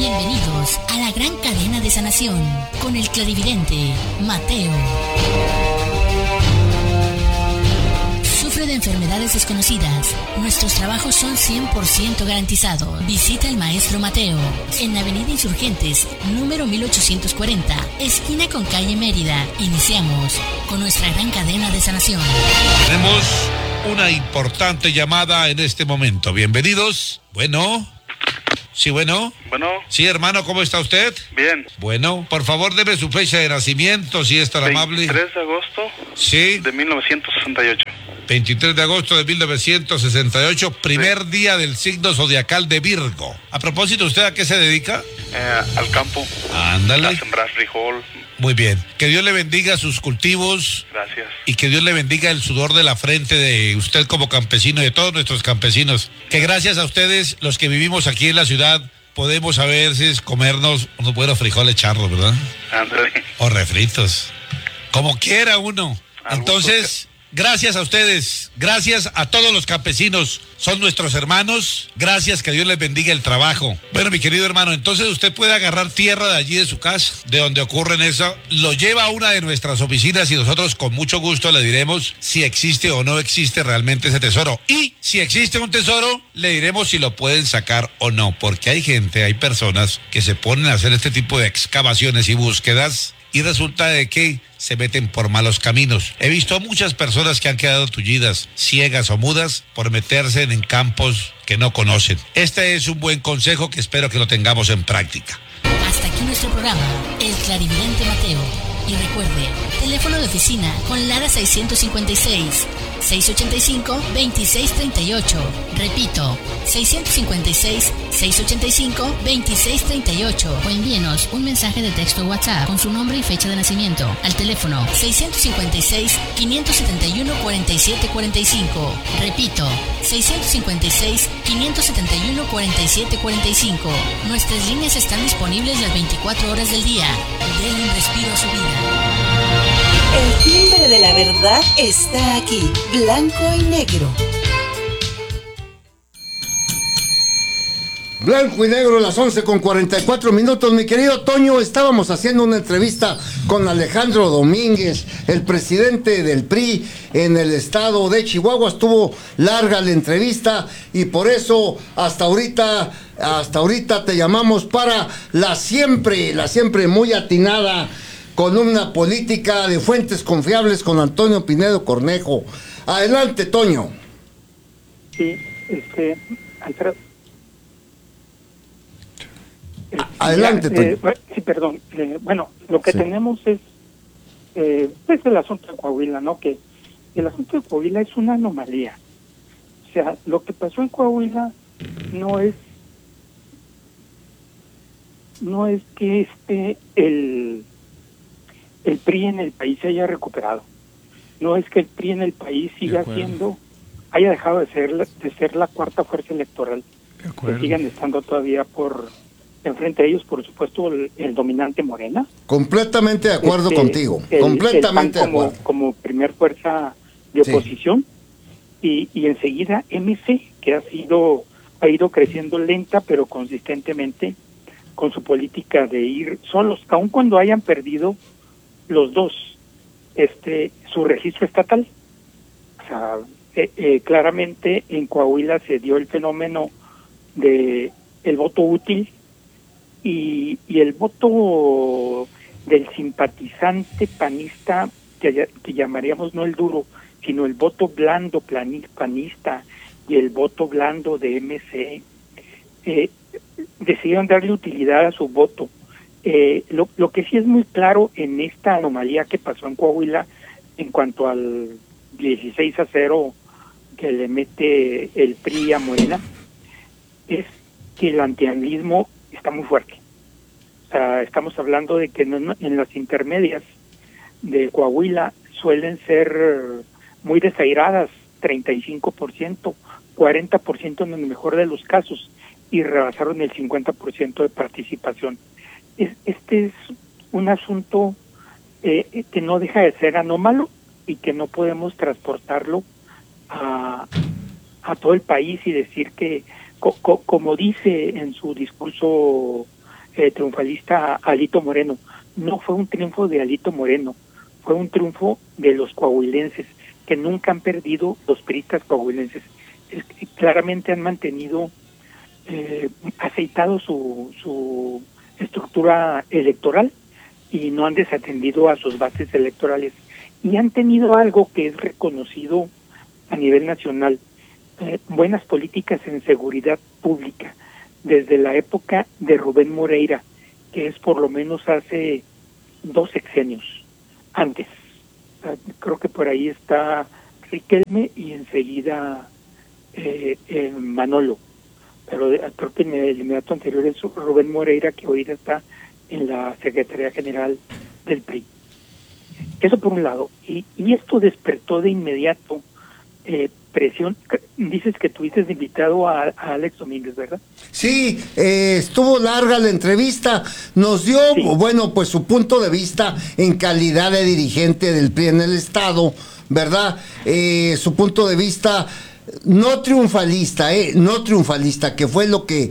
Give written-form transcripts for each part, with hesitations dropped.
Bienvenidos a la gran cadena de sanación con el clarividente Mateo. Sufre de enfermedades desconocidas. Nuestros trabajos son 100% garantizados. Visita al maestro Mateo en Avenida Insurgentes, número 1840, esquina con calle Mérida. Iniciamos con nuestra gran cadena de sanación. Tenemos una importante llamada en este momento. Bienvenidos. Bueno. Sí, bueno. Bueno. Sí, hermano, ¿cómo está usted? Bien. Bueno, por favor, deme su fecha de nacimiento, si es tan amable. 23 de agosto. Sí. De 1968. 23 de agosto de 1968, primer día del signo zodiacal de Virgo. A propósito, ¿usted a qué se dedica? Al campo. Ándale. A sembrar frijol. Muy bien. Que Dios le bendiga sus cultivos. Gracias. Y que Dios le bendiga el sudor de la frente de usted como campesino y de todos nuestros campesinos. Que gracias a ustedes, los que vivimos aquí en la ciudad, podemos a veces comernos unos buenos frijoles charros, ¿verdad? Ándale. O refritos. Como quiera uno. Entonces, gusto. gracias a ustedes, gracias a todos los campesinos, son nuestros hermanos, gracias, que Dios les bendiga el trabajo. Bueno, mi querido hermano, entonces usted puede agarrar tierra de allí de su casa, de donde ocurren eso, lo lleva a una de nuestras oficinas y nosotros con mucho gusto le diremos si existe o no existe realmente ese tesoro. Y si existe un tesoro, le diremos si lo pueden sacar o no, porque hay gente, hay personas que se ponen a hacer este tipo de excavaciones y búsquedas y resulta de que se meten por malos caminos. He visto a muchas personas que han quedado tullidas, ciegas o mudas por meterse en campos que no conocen. Este es un buen consejo que espero que lo tengamos en práctica. Hasta aquí nuestro programa, El Clarividente Mateo. Y recuerde, teléfono de oficina con Lara 656 685 2638. Repito, 656 685 2638. O envíenos un mensaje de texto WhatsApp con su nombre y fecha de nacimiento al teléfono 656 571 4745. Repito, 656 571 4745. Nuestras líneas están disponibles las 24 horas del día. Den un respiro a su vida. El timbre de la verdad está aquí, blanco y negro. Blanco y negro, las 11:44. Mi querido Toño, estábamos haciendo una entrevista con Alejandro Domínguez, el presidente del PRI en el estado de Chihuahua. Estuvo larga la entrevista y por eso hasta ahorita te llamamos para la siempre muy atinada columna política de Fuentes Confiables con Antonio Pinedo Cornejo. Adelante, Toño. Sí, Alfredo. Adelante, Toño. Sí, perdón. Bueno, lo que tenemos es el asunto de Coahuila, ¿no? Que el asunto de Coahuila es una anomalía. O sea, lo que pasó en Coahuila no es que el PRI en el país se haya recuperado. No es que el PRI en el país haya dejado de ser la cuarta fuerza electoral. Que sigan estando todavía enfrente de ellos, por supuesto, el dominante Morena. Completamente de acuerdo contigo. Completamente de acuerdo. Como primer fuerza de oposición. Y enseguida MC, que ha ido creciendo lenta pero consistentemente con su política de ir solos, aun cuando hayan perdido los dos su registro estatal. O sea, claramente en Coahuila se dio el fenómeno de el voto útil y el voto del simpatizante panista, que llamaríamos no el duro, sino el voto blando panista y el voto blando de MC, decidieron darle utilidad a su voto. Lo que sí es muy claro en esta anomalía que pasó en Coahuila en cuanto al 16-0 que le mete el PRI a Morena, es que el antianglismo está muy fuerte. O sea, estamos hablando de que en las intermedias de Coahuila suelen ser muy desairadas, 35%, 40% en el mejor de los casos, y rebasaron el 50% de participación. Este es un asunto que no deja de ser anómalo y que no podemos transportarlo a todo el país y decir que, como dice en su discurso triunfalista Alito Moreno. No fue un triunfo de Alito Moreno, fue un triunfo de los coahuilenses, que nunca han perdido los priistas coahuilenses. Claramente han mantenido aceitado su estructura electoral y no han desatendido a sus bases electorales. Y han tenido algo que es reconocido a nivel nacional, buenas políticas en seguridad pública, desde la época de Rubén Moreira, que es por lo menos hace 2 sexenios antes. Creo que por ahí está Riquelme y enseguida Manolo, pero creo que en el inmediato anterior es Rubén Moreira, que ahorita está en la Secretaría General del PRI. Eso por un lado, y esto despertó de inmediato presión. Dices que tuviste de invitado a Alex Domínguez, ¿verdad? Sí, estuvo larga la entrevista, nos dio, Sí. bueno, pues su punto de vista en calidad de dirigente del PRI en el Estado, ¿verdad? Su punto de vista no triunfalista, que fue lo que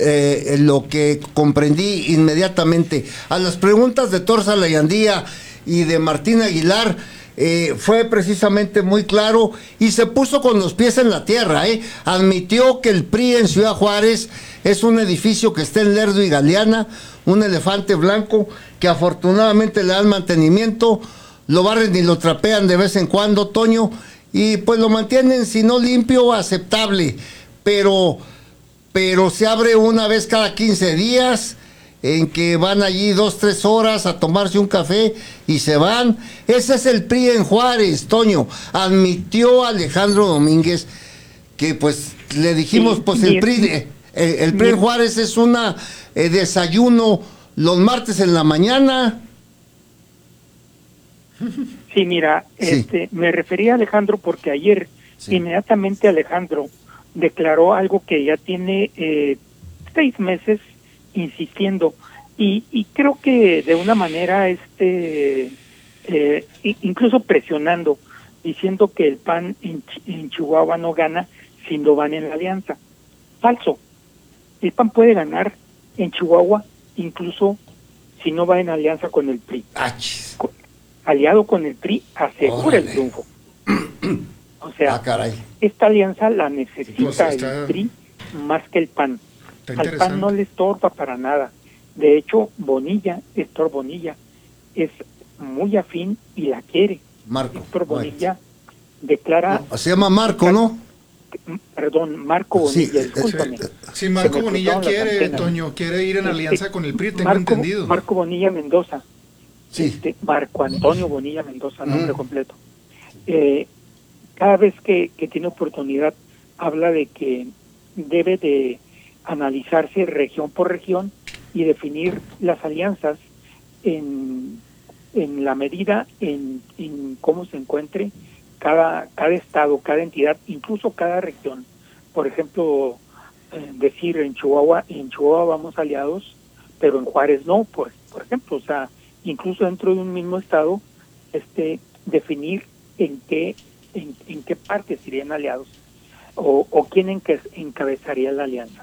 comprendí inmediatamente. A las preguntas de Torza Layandía y de Martín Aguilar, fue precisamente muy claro y se puso con los pies en la tierra. Admitió que el PRI en Ciudad Juárez es un edificio que está en Lerdo y Galeana, un elefante blanco que afortunadamente le dan mantenimiento, lo barren y lo trapean de vez en cuando, Toño, y pues lo mantienen, si no limpio, aceptable, pero se abre una vez cada 15 días, en que van allí 2-3 horas a tomarse un café y se van. Ese es el PRI en Juárez, Toño. Admitió Alejandro Domínguez que pues le dijimos, Sí, pues el PRI en Juárez es una desayuno los martes en la mañana. Sí, mira, Sí. me refería a Alejandro porque ayer inmediatamente Alejandro declaró algo que ya tiene 6 meses insistiendo y creo que de una manera incluso presionando, diciendo que el PAN en Chihuahua no gana si no van en la alianza. Falso. El PAN puede ganar en Chihuahua incluso si no va en alianza con el PRI. Achis. Aliado con el PRI asegura Órale. el triunfo. O sea, Caray. esta alianza la necesita Pues está- el PRI más que el PAN. Está Al PAN interesante. no le estorba para nada. De hecho, Héctor Bonilla, es muy afín y la quiere. Marco. Héctor Bonilla declara, Se llama Marco, ¿no? Marco Bonilla, Sí, discúlpame. Si Marco Se me Bonilla cruzaron las quiere, antenas. Toño, quiere ir en alianza con el PRI, tengo entendido. Marco Bonilla Mendoza. Sí. Marco Antonio Bonilla Mendoza, nombre completo. Cada vez que tiene oportunidad habla de que debe de analizarse región por región y definir las alianzas en la medida en cómo se encuentre cada estado, cada entidad, incluso cada región. Por ejemplo, decir en Chihuahua vamos aliados, pero en Juárez no, por ejemplo, o sea, incluso dentro de un mismo estado, definir en qué partes irían aliados o quién encabezaría la alianza.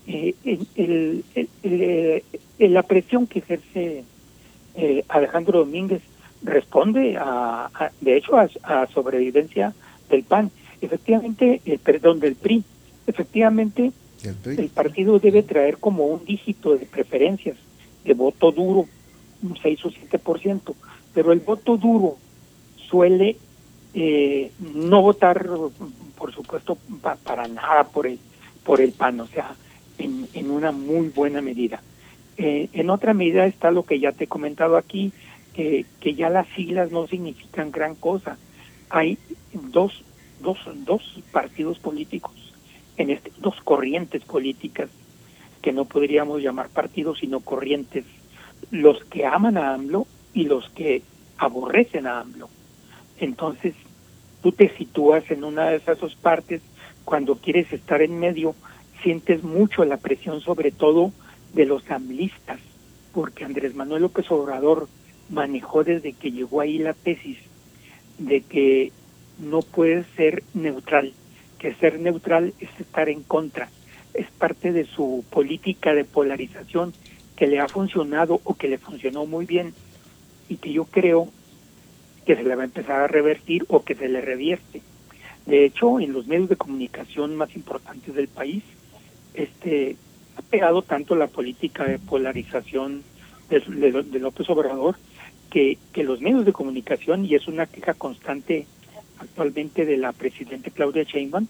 La presión que ejerce Alejandro Domínguez responde de hecho a sobrevivencia del PAN, efectivamente, del PRI. Efectivamente, el partido debe traer como un dígito de preferencias, de voto duro, un 6 o 7%, pero el voto duro suele no votar, por supuesto, para nada por el PAN, o sea, en una muy buena medida. En otra medida está lo que ya te he comentado aquí, que ya las siglas no significan gran cosa. Hay dos partidos políticos, dos corrientes políticas, que no podríamos llamar partidos, sino corrientes, los que aman a AMLO y los que aborrecen a AMLO. Entonces, tú te sitúas en una de esas dos partes. Cuando quieres estar en medio, sientes mucho la presión, sobre todo de los amlistas, porque Andrés Manuel López Obrador manejó desde que llegó ahí la tesis de que no puedes ser neutral, que ser neutral es estar en contra. Es parte de su política de polarización que le ha funcionado o que le funcionó muy bien y que yo creo que se le va a empezar a revertir o que se le revierte. De hecho, en los medios de comunicación más importantes del país, ha pegado tanto la política de polarización de López Obrador que los medios de comunicación, y es una queja constante actualmente de la presidenta Claudia Sheinbaum,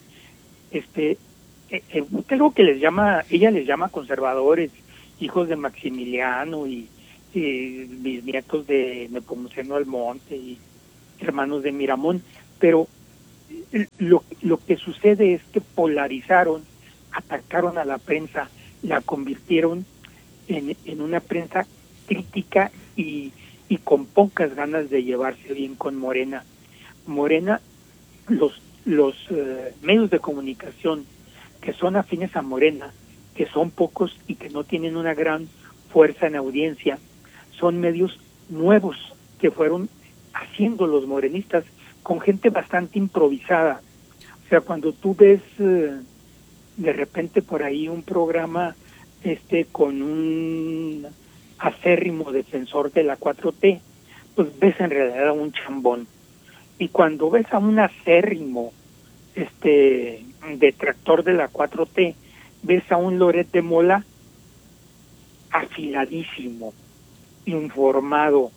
algo que ella les llama conservadores, hijos de Maximiliano y bisnietos de Nepomuceno Almonte y hermanos de Miramón, pero lo que sucede es que polarizaron, atacaron a la prensa, la convirtieron en una prensa crítica y con pocas ganas de llevarse bien con Morena. Los medios de comunicación que son afines a Morena, que son pocos y que no tienen una gran fuerza en audiencia, son medios nuevos que fueron haciendo los morenistas con gente bastante improvisada. O sea, cuando tú ves de repente por ahí un programa con un acérrimo defensor de la 4T, pues ves en realidad un chambón. Y cuando ves a un acérrimo detractor de la 4T, ves a un Loret de Mola afiladísimo, informado,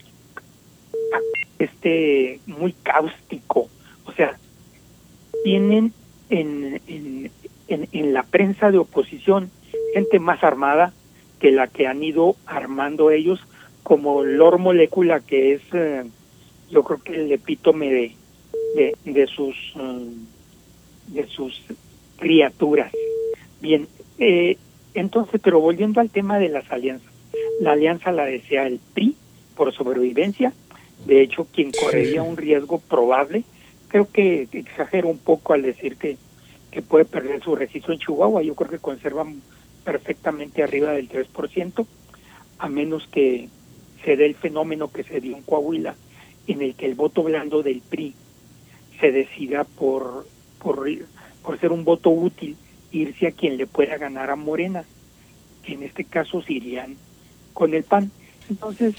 muy cáustico. O sea, tienen en la prensa de oposición gente más armada que la que han ido armando ellos, como Lord Molécula, que es yo creo que el epítome de sus criaturas. Bien, entonces, pero volviendo al tema de las alianzas, la alianza la desea el PRI por sobrevivencia. De hecho, quien correría un riesgo probable, creo que exagero un poco al decir que puede perder su registro en Chihuahua. Yo creo que conservan perfectamente arriba del 3%, a menos que se dé el fenómeno que se dio en Coahuila, en el que el voto blando del PRI se decida por ser un voto útil, irse a quien le pueda ganar a Morena, que en este caso se irían con el PAN. Entonces,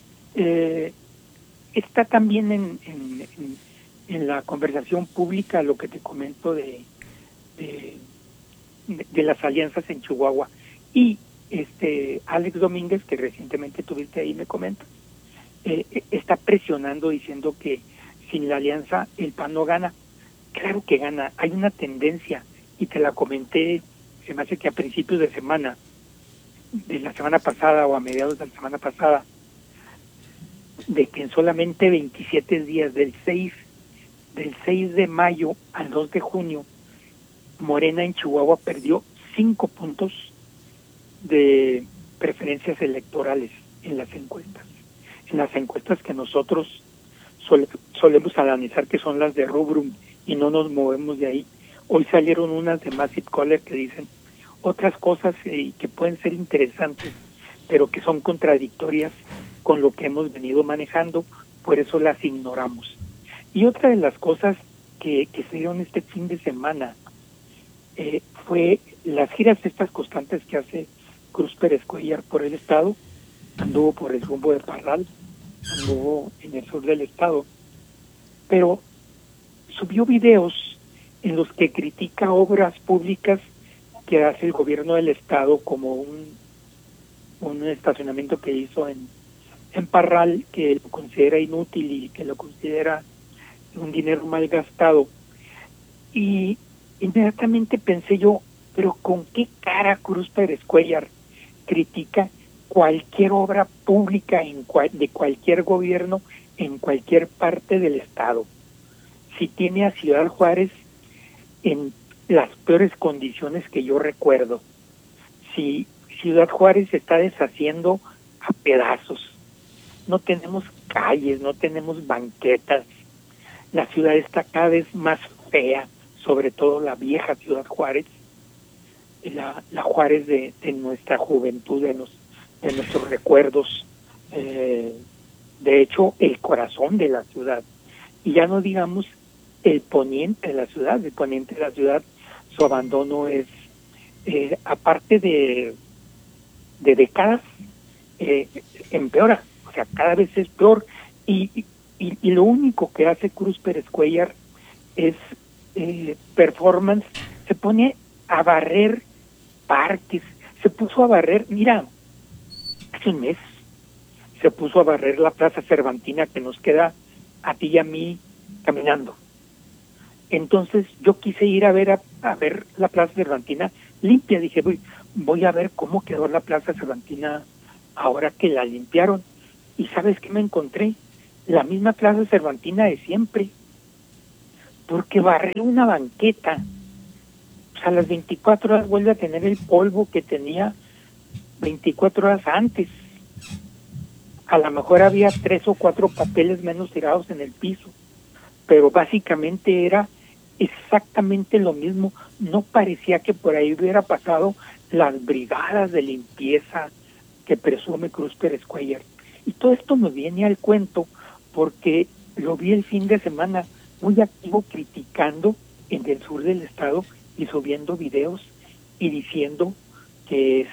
está también en la conversación pública lo que te comento de las alianzas en Chihuahua. Y Alex Domínguez, que recientemente tuviste ahí, me comenta, está presionando diciendo que sin la alianza el PAN no gana. Claro que gana. Hay una tendencia, y te la comenté, se me hace que a principios de la semana pasada o a mediados de la semana pasada, de que en solamente 27 días, del 6 de mayo al 2 de junio, Morena en Chihuahua perdió 5 puntos de preferencias electorales en las encuestas que nosotros solemos analizar, que son las de Rubrum, y no nos movemos de ahí. Hoy salieron unas de Massive Caller que dicen otras cosas que pueden ser interesantes, pero que son contradictorias con lo que hemos venido manejando, por eso las ignoramos. Y otra de las cosas que se dieron este fin de semana fue las giras estas constantes que hace Cruz Pérez Cuellar por el estado. Anduvo por el rumbo de Parral, anduvo en el sur del estado, pero subió videos en los que critica obras públicas que hace el gobierno del estado, como un estacionamiento que hizo en Parral, que lo considera inútil y que lo considera un dinero mal gastado. Y inmediatamente pensé yo, pero ¿con qué cara Cruz Pérez Cuellar critica cualquier obra pública de cualquier gobierno en cualquier parte del estado? Si tiene a Ciudad Juárez en las peores condiciones que yo recuerdo, si Ciudad Juárez se está deshaciendo a pedazos, no tenemos calles, no tenemos banquetas, la ciudad está cada vez más fea, sobre todo la vieja Ciudad Juárez, la Juárez de nuestra juventud, de nuestros recuerdos, de hecho el corazón de la ciudad, y ya no digamos el poniente de la ciudad. El poniente de la ciudad, su abandono es, aparte de de décadas, empeora, o sea, cada vez es peor, y lo único que hace Cruz Pérez Cuéllar es performance. Se pone a barrer parques, se puso a barrer, mira, hace un mes se puso a barrer la Plaza Cervantina, que nos queda a ti y a mí caminando. Entonces yo quise ir a ver la Plaza Cervantina limpia. Dije, voy a ver cómo quedó la Plaza Cervantina ahora que la limpiaron. ¿Y sabes qué me encontré? La misma Plaza Cervantina de siempre. Porque barrer una banqueta, a las 24 horas vuelve a tener el polvo que tenía 24 horas antes. A lo mejor había 3 o 4 papeles menos tirados en el piso, pero básicamente era exactamente lo mismo. No parecía que por ahí hubiera pasado las brigadas de limpieza que presume Cruz Pérez Cuéllar. Y todo esto me viene al cuento porque lo vi el fin de semana muy activo criticando en el sur del estado y subiendo videos y diciendo que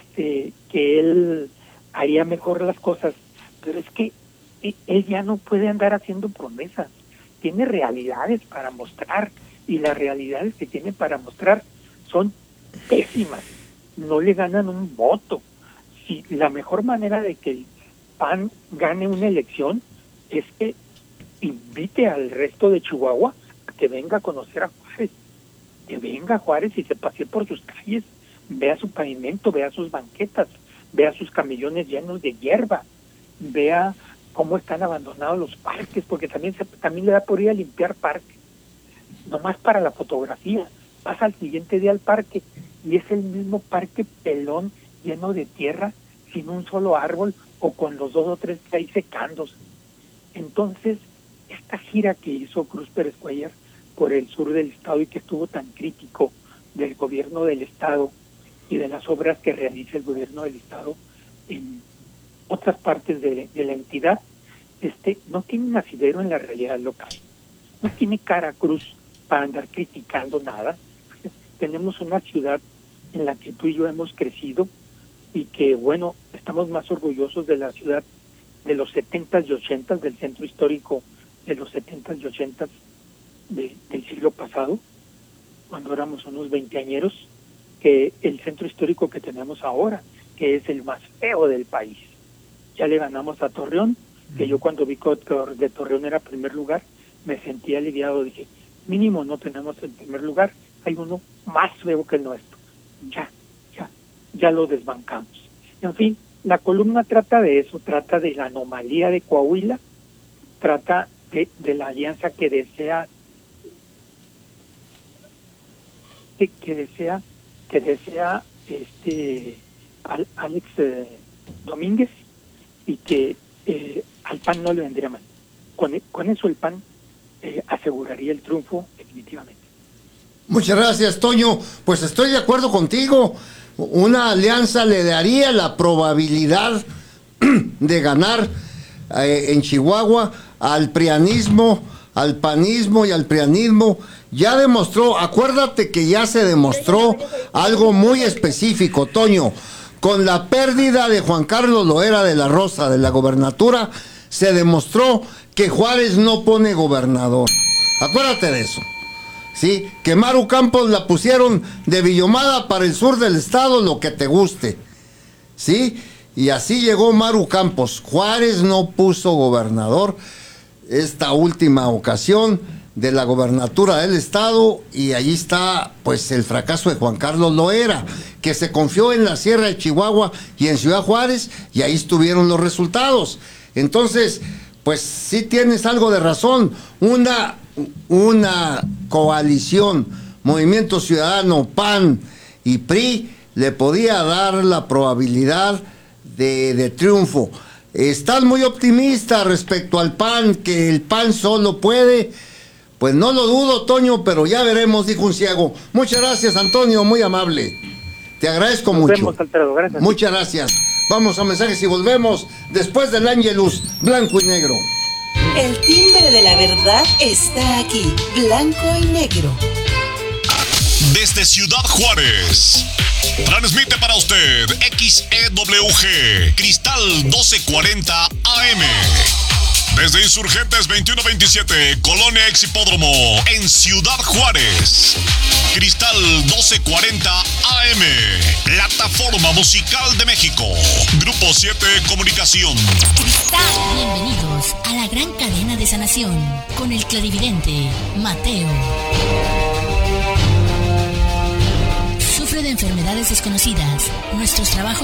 él haría mejor las cosas. Pero es que él ya no puede andar haciendo promesas, tiene realidades para mostrar, y las realidades que tiene para mostrar son pésimas, no le ganan un voto. Si la mejor manera de que el PAN gane una elección es que invite al resto de Chihuahua a que venga a conocer a Juárez, que venga a Juárez y se pase por sus calles, vea su pavimento, vea sus banquetas, vea sus camellones llenos de hierba, vea cómo están abandonados los parques, porque también le da por ir a limpiar parques, nomás para la fotografía. Pasa al siguiente día al parque y es el mismo parque pelón, lleno de tierra, sin un solo árbol, o con los 2 o 3 que hay secándose. Entonces, esta gira que hizo Cruz Pérez Cuéllar por el sur del estado y que estuvo tan crítico del gobierno del estado y de las obras que realiza el gobierno del estado en otras partes de la entidad, no tiene un asidero en la realidad local. No tiene cara Cruz para andar criticando nada. Tenemos una ciudad en la que tú y yo hemos crecido y que, bueno, estamos más orgullosos de la ciudad de los 70s y 80s, del centro histórico de los 70s y 80s del siglo pasado, cuando éramos unos veinteañeros, que el centro histórico que tenemos ahora, que es el más feo del país. Ya le ganamos a Torreón, que yo cuando vi que de Torreón era primer lugar, me sentí aliviado. Dije, mínimo no tenemos el primer lugar, hay uno más feo que el nuestro. Ya lo desbancamos. En fin, la columna trata de eso, trata de la anomalía de Coahuila, trata de la alianza que desea Alex Domínguez, y que al PAN no le vendría mal. Con eso el PAN aseguraría el triunfo definitivamente. Muchas gracias, Toño. Pues estoy de acuerdo contigo. Una alianza le daría la probabilidad de ganar en Chihuahua al prianismo, al panismo y al prianismo. Ya demostró, acuérdate que ya se demostró algo muy específico, Toño. Con la pérdida de Juan Carlos Loera de la Rosa de la gobernatura, se demostró que Juárez no pone gobernador. Acuérdate de eso. ¿Sí? Que Maru Campos la pusieron de Villomada para el sur del estado, lo que te guste. ¿Sí? Y así llegó Maru Campos. Juárez no puso gobernador esta última ocasión de la gobernatura del estado, y allí está pues el fracaso de Juan Carlos Loera, que se confió en la Sierra de Chihuahua y en Ciudad Juárez, y ahí estuvieron los resultados. Entonces, pues sí tienes algo de razón. Una coalición, Movimiento Ciudadano, PAN y PRI, le podía dar la probabilidad de triunfo. Estás muy optimista respecto al PAN, que el PAN solo puede. Pues no lo dudo, Toño, pero ya veremos, dijo un ciego. Muchas gracias, Antonio, muy amable. Te agradezco mucho. Nos vemos, Alfredo, gracias. Muchas gracias. Vamos a mensajes y volvemos después del Ángelus Blanco y Negro. El timbre de la verdad está aquí, blanco y negro. desde Ciudad Juárez. Transmite para usted XEWG Cristal 1240 AM. Desde Insurgentes 2127, Colonia Ex Hipódromo, en Ciudad Juárez. Cristal 1240 AM, Plataforma Musical de México. Grupo 7 Comunicación. Cristal, bienvenidos a la gran cadena de sanación con el clarividente Mateo. Sufre de enfermedades desconocidas. Nuestros trabajos